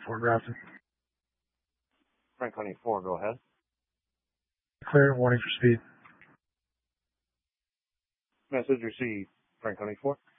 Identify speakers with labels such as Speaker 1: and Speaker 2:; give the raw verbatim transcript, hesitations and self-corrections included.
Speaker 1: Fort Grafton.
Speaker 2: Frank Honey four, go ahead.
Speaker 1: Clear, warning for speed.
Speaker 2: Message received, Frank Honey four.